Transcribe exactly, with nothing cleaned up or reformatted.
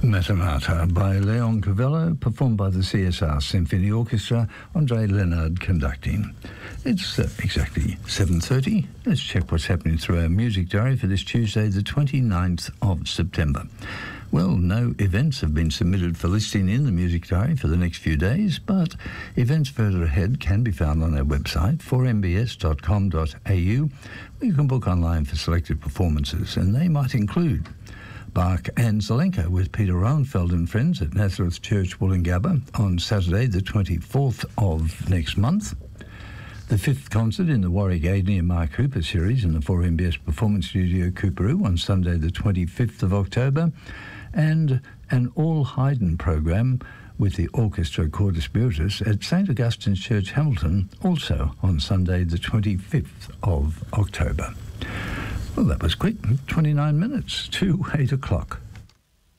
Matamata by Leon Cavello, performed by the C S R Symphony Orchestra, Andre Leonard conducting. It's uh, exactly seven thirty. Let's check what's happening through our music diary for this Tuesday, the twenty-ninth of September. Well, no events have been submitted for listing in the music diary for the next few days, but events further ahead can be found on our website, four m b s dot com dot a u, where you can book online for selected performances, and they might include Bach and Zelenka with Peter Roenfeld and friends at Nazareth Church, Woolloongabba on Saturday, the twenty-fourth of next month. The fifth concert in the Warwick Aidney and Mark Hooper series in the four M B S Performance Studio, Cooperoo, on Sunday, the twenty-fifth of October. And an all-Haydn program with the Orchestra Cor de Spiritus at Saint Augustine's Church, Hamilton, also on Sunday, the twenty-fifth of October. Well, that was quick, twenty-nine minutes to eight o'clock.